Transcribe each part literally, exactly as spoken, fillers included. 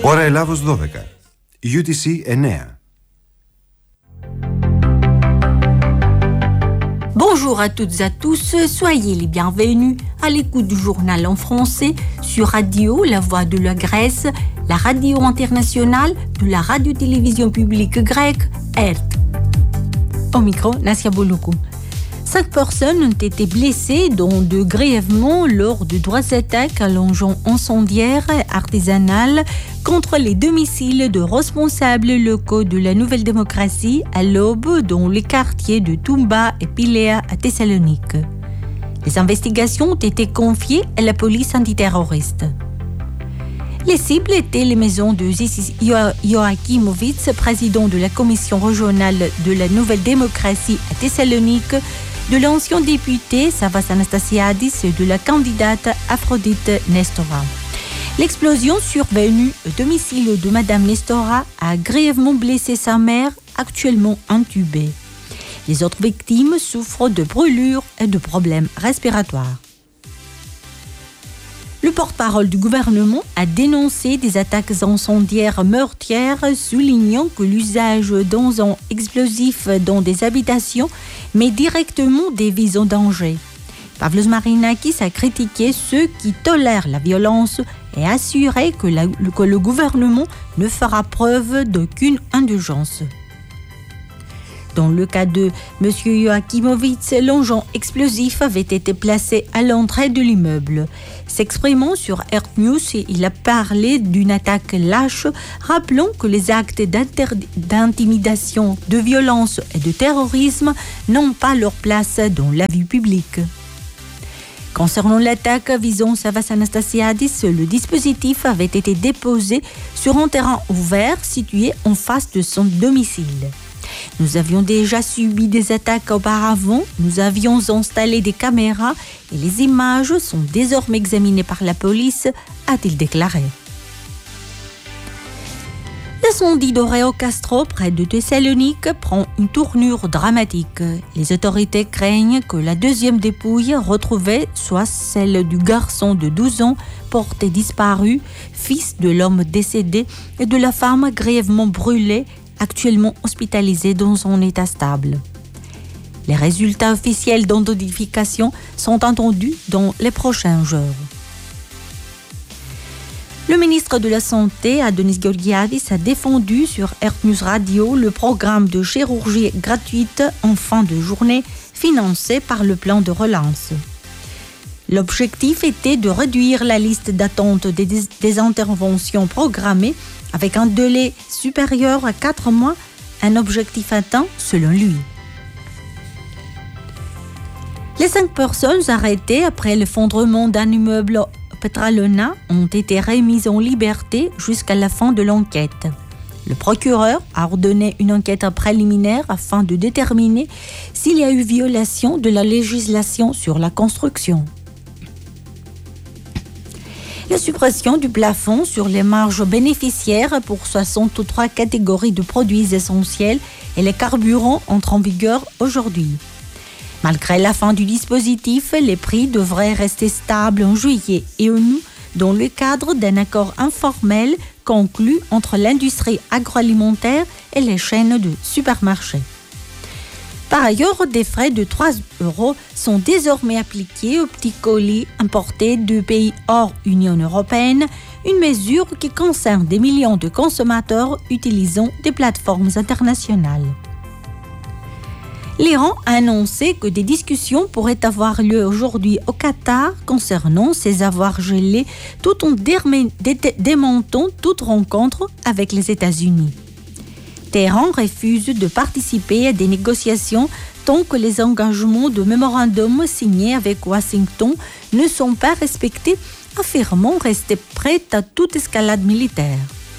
Ώρα Ελλάδος δώδεκα. γιου τι σι εννέα. Bonjour à toutes et à tous, soyez les bienvenus à l'écoute du journal en français sur Radio La Voix de la Grèce, la radio internationale de la radio-télévision publique grecque E R T. Au micro, Nassia Bouloukou. Cinq personnes ont été blessées, dont deux grièvement, lors de trois attaques à l'engin incendiaire artisanal contre les domiciles de responsables locaux de la Nouvelle-Démocratie à l'aube dans les quartiers de Toumba et Piléa à Thessalonique. Les investigations ont été confiées à la police antiterroriste. Les cibles étaient les maisons de Zisis Ioakimovitz, président de la commission régionale de la Nouvelle-Démocratie à Thessalonique, de l'ancien député Savas Anastasiadis et de la candidate Aphrodite Nestora. L'explosion survenue au domicile de Madame Nestora a grièvement blessé sa mère, actuellement intubée. Les autres victimes souffrent de brûlures et de problèmes respiratoires. Le porte-parole du gouvernement a dénoncé des attaques incendiaires meurtrières, soulignant que l'usage d'engins explosifs dans des habitations met directement des vies en danger. Pavlos Marinakis a critiqué ceux qui tolèrent la violence et assuré que, la, que le gouvernement ne fera preuve d'aucune indulgence. Dans le cas de M. Ioakimovitz, l'engin explosif avait été placé à l'entrée de l'immeuble. S'exprimant sur E R T News, il a parlé d'une attaque lâche, rappelant que les actes d'intimidation, de violence et de terrorisme n'ont pas leur place dans la vie publique. Concernant l'attaque visant Savas Anastasiadis, le dispositif avait été déposé sur un terrain ouvert situé en face de son domicile. Nous avions déjà subi des attaques auparavant, nous avions installé des caméras et les images sont désormais examinées par la police, a-t-il déclaré. L'incendie d'Oreo Castro, près de Thessalonique, prend une tournure dramatique. Les autorités craignent que la deuxième dépouille retrouvée soit celle du garçon de douze ans, porté disparu, fils de l'homme décédé et de la femme grièvement brûlée, actuellement hospitalisée dans son état stable. Les résultats officiels d'identification sont attendus dans les prochains jours. Le ministre de la Santé, Adonis Georgiadis, a défendu sur E R T News Radio le programme de chirurgie gratuite en fin de journée financé par le plan de relance. L'objectif était de réduire la liste d'attente des, des interventions programmées avec un délai supérieur à quatre mois, un objectif atteint selon lui. Les cinq personnes arrêtées après l'effondrement d'un immeuble au Petralona ont été remises en liberté jusqu'à la fin de l'enquête. Le procureur a ordonné une enquête préliminaire afin de déterminer s'il y a eu violation de la législation sur la construction. La suppression du plafond sur les marges bénéficiaires pour soixante-trois catégories de produits essentiels et les carburants entrent en vigueur aujourd'hui. Malgré la fin du dispositif, les prix devraient rester stables en juillet et en août dans le cadre d'un accord informel conclu entre l'industrie agroalimentaire et les chaînes de supermarchés. Par ailleurs, des frais de trois euros sont désormais appliqués aux petits colis importés de pays hors Union européenne, une mesure qui concerne des millions de consommateurs utilisant des plateformes internationales. L'Iran a annoncé que des discussions pourraient avoir lieu aujourd'hui au Qatar concernant ses avoirs gelés, tout en démentant toute rencontre avec les États-Unis. Téhéran refuse de participer à des négociations tant que les engagements de mémorandum signés avec Washington ne sont pas respectés, affirmant rester prêt à toute escalade militaire.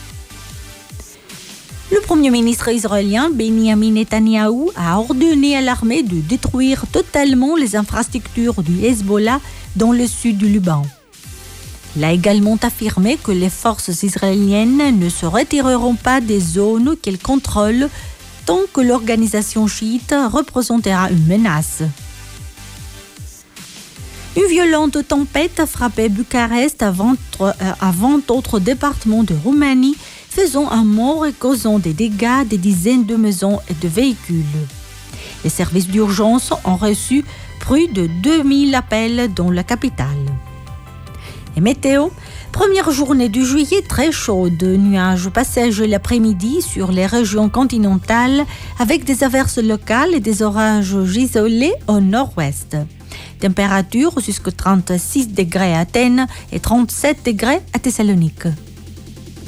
Le Premier ministre israélien Benjamin Netanyahou a ordonné à l'armée de détruire totalement les infrastructures du Hezbollah dans le sud du Liban. Il a également affirmé que les forces israéliennes ne se retireront pas des zones qu'elles contrôlent tant que l'organisation chiite représentera une menace. Une violente tempête a frappé Bucarest avant, avant d'autres départements de Roumanie, faisant un mort et causant des dégâts des dizaines de maisons et de véhicules. Les services d'urgence ont reçu plus de deux mille appels dans la capitale. Et météo, première journée du juillet très chaude, nuages passagers l'après-midi sur les régions continentales avec des averses locales et des orages isolés au nord-ouest. Température jusqu'à trente-six degrés à Athènes et trente-sept degrés à Thessalonique.